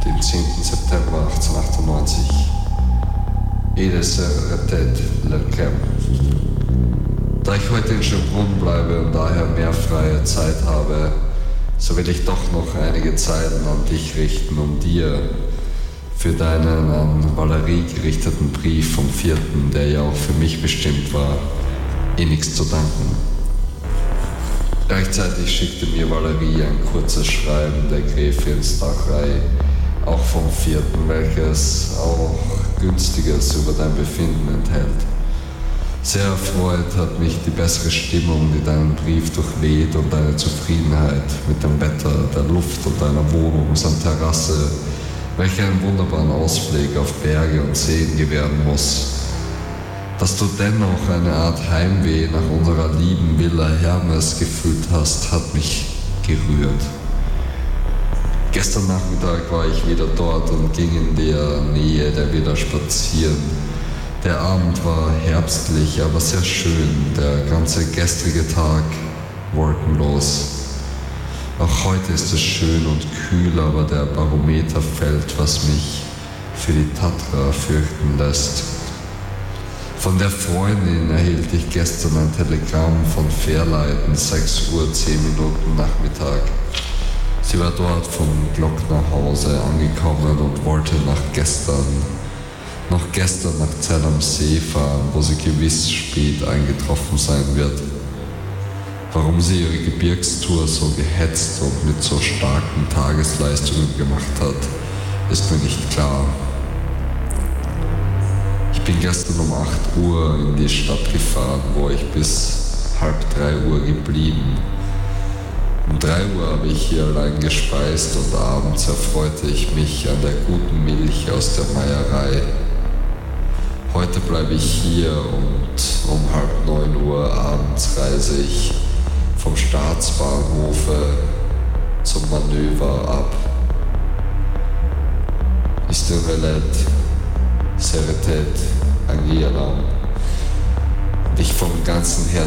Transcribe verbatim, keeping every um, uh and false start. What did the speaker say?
den zehnten September achtzehnhundertachtundneunzig. Ede Serretet Lerkem. Da ich heute in Schönbrunn bleibe und daher mehr freie Zeit habe, so will ich doch noch einige Zeilen an dich richten, um dir für deinen an Valerie gerichteten Brief vom vierten, der ja auch für mich bestimmt war, innigst zu danken. Gleichzeitig schickte mir Valerie ein kurzes Schreiben der Gräfin Stachrei, auch vom vierten, welches auch Günstiges über dein Befinden enthält. Sehr erfreut hat mich die bessere Stimmung, die deinen Brief durchweht, und deine Zufriedenheit mit dem Wetter, der Luft und deiner Wohnung samt Terrasse, welche einen wunderbaren Ausblick auf Berge und Seen gewähren muss. Dass du dennoch eine Art Heimweh nach unserer lieben Villa Hermes gefühlt hast, hat mich gerührt. Gestern Nachmittag war ich wieder dort und ging in der Nähe der Villa spazieren. Der Abend war herbstlich, aber sehr schön, der ganze gestrige Tag wolkenlos. Auch heute ist es schön und kühl, aber der Barometer fällt, was mich für die Tatra fürchten lässt. Von der Freundin erhielt ich gestern ein Telegramm von Fährleiten, sechs Uhr zehn Minuten Nachmittag. Sie war dort vom Glocknerhause angekommen und wollte nach gestern, noch gestern nach Zell am See fahren, wo sie gewiss spät eingetroffen sein wird. Warum sie ihre Gebirgstour so gehetzt und mit so starken Tagesleistungen gemacht hat, ist mir nicht klar. Ich bin gestern um acht Uhr in die Stadt gefahren, wo ich bis halb drei Uhr geblieben. Um drei Uhr habe ich hier allein gespeist und abends erfreute ich mich an der guten Milch aus der Meierei. Heute bleibe ich hier und um halb neun Uhr abends reise ich vom Staatsbahnhofe zum Manöver ab. Istevelet, Serretet, Angianam. Und ich vom ganzen Herzen